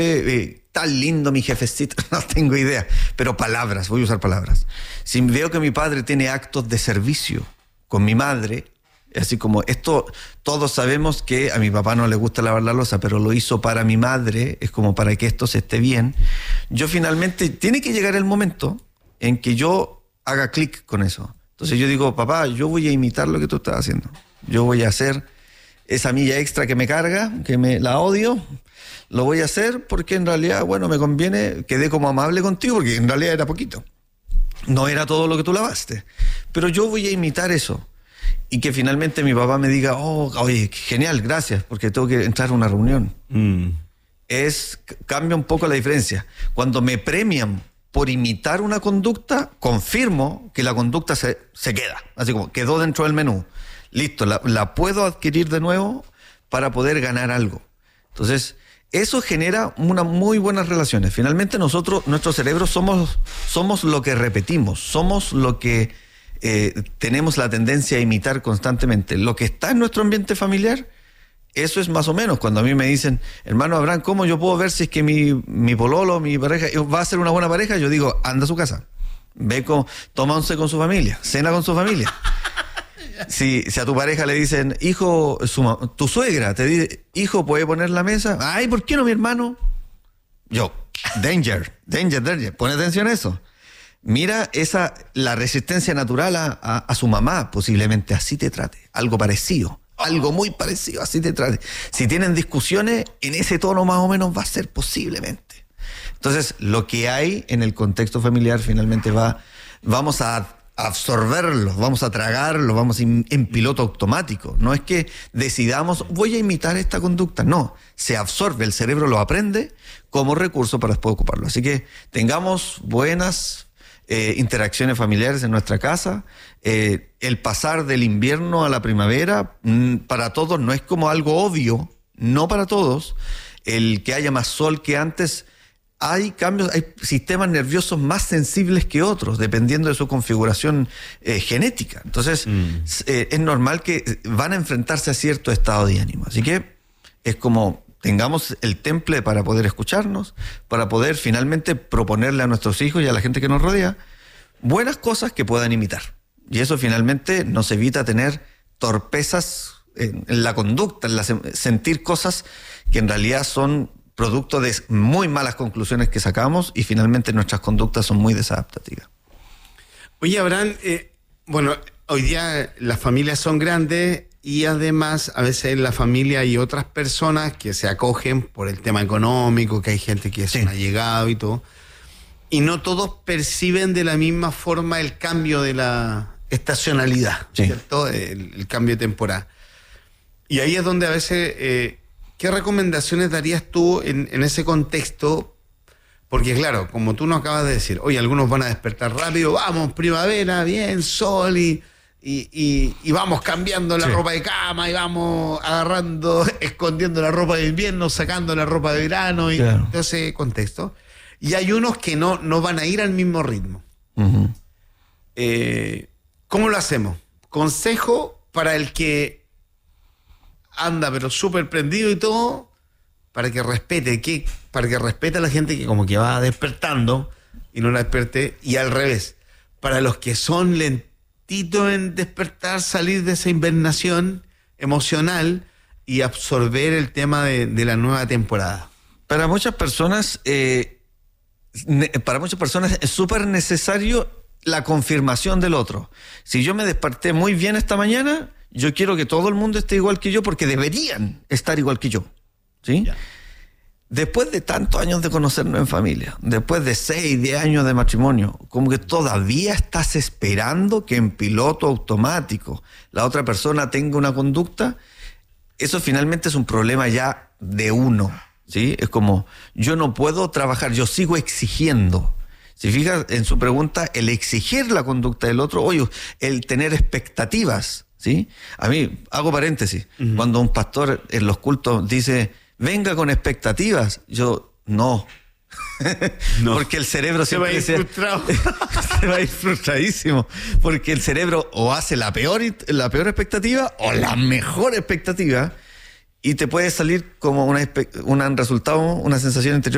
tan lindo mi jefecito, no tengo idea, pero palabras, voy a usar palabras. Si veo que mi padre tiene actos de servicio con mi madre, así como esto, todos sabemos que a mi papá no le gusta lavar la loza, pero lo hizo para mi madre, es como para que esto se esté bien. Yo finalmente, tiene que llegar el momento en que yo haga clic con eso. Entonces yo digo, papá, yo voy a imitar lo que tú estás haciendo. Yo voy a hacer esa milla extra que me carga, la odio, lo voy a hacer porque en realidad, bueno, me conviene, quedé como amable contigo porque en realidad era poquito. No era todo lo que tú lavaste. Pero yo voy a imitar eso. Y que finalmente mi papá me diga, oye, genial, gracias, porque tengo que entrar a una reunión. Cambia un poco la diferencia. Cuando me premian por imitar una conducta, confirmo que la conducta se queda. Así como, quedó dentro del menú. Listo, la puedo adquirir de nuevo para poder ganar algo. Entonces, eso genera unas muy buenas relaciones. Finalmente nosotros, nuestro cerebro, somos lo que repetimos, somos lo que tenemos la tendencia a imitar constantemente. Lo que está en nuestro ambiente familiar, eso es más o menos. Cuando a mí me dicen, hermano Abraham, ¿cómo yo puedo ver si es que mi pololo, mi pareja, va a ser una buena pareja? Yo digo, anda a su casa. Toma once con su familia, cena con su familia. Si a tu pareja le dicen, hijo, tu suegra te dice, hijo, ¿puede poner la mesa? Ay, ¿por qué no, mi hermano? Yo, danger, pone atención a eso. Mira la resistencia natural a su mamá, posiblemente así te trate, algo parecido, algo muy parecido, así te trate. Si tienen discusiones, en ese tono más o menos va a ser posiblemente. Entonces, lo que hay en el contexto familiar finalmente vamos a absorberlo, vamos a tragarlo, vamos en piloto automático. No es que decidamos, voy a imitar esta conducta, no, se absorbe, el cerebro lo aprende como recurso para después ocuparlo. Así que tengamos buenas interacciones familiares en nuestra casa. El pasar del invierno a la primavera, para todos no es como algo obvio, no para todos. El que haya más sol que antes, hay cambios, hay sistemas nerviosos más sensibles que otros, dependiendo de su configuración genética. Entonces, es normal que van a enfrentarse a cierto estado de ánimo. Así que es como tengamos el temple para poder escucharnos, para poder finalmente proponerle a nuestros hijos y a la gente que nos rodea buenas cosas que puedan imitar. Y eso finalmente nos evita tener torpezas en la conducta, sentir cosas que en realidad son producto de muy malas conclusiones que sacamos y finalmente nuestras conductas son muy desadaptativas. Oye, Abraham, bueno, hoy día las familias son grandes y además a veces en la familia hay otras personas que se acogen por el tema económico, que hay gente que es un allegado y todo, y no todos perciben de la misma forma el cambio de la estacionalidad, ¿cierto? El cambio de temporada. Y ahí es donde a veces... ¿qué recomendaciones darías tú en ese contexto? Porque claro, como tú nos acabas de decir, oye, algunos van a despertar rápido, vamos, primavera, bien, sol, y vamos cambiando la ropa de cama, y vamos agarrando, escondiendo la ropa de invierno, sacando la ropa de verano, y todo ese contexto. Y hay unos que no van a ir al mismo ritmo. Uh-huh. ¿Cómo lo hacemos? Consejo para el que anda pero súper prendido y todo, para que respete, para que respete a la gente que como que va despertando y no la despierte, y al revés, para los que son lentitos en despertar, salir de esa invernación emocional y absorber el tema de la nueva temporada. Para muchas personas es súper necesario la confirmación del otro. Si yo me desperté muy bien esta mañana, yo quiero que todo el mundo esté igual que yo porque deberían estar igual que yo, ¿sí? Ya. Después de tantos años de conocernos en familia, después de 6, 10 años de matrimonio, como que todavía estás esperando que en piloto automático la otra persona tenga una conducta. Eso finalmente es un problema ya de uno, ¿sí? Es como, yo no puedo trabajar, yo sigo exigiendo. Si fijas en su pregunta, el exigir la conducta del otro, oye, el tener expectativas, ¿sí? A mí, hago paréntesis, cuando un pastor en los cultos dice, venga con expectativas, yo, no. Porque el cerebro siempre se va a ir frustradísimo, porque el cerebro o hace la peor expectativa o la mejor expectativa, y te puede salir como un resultado, una sensación interior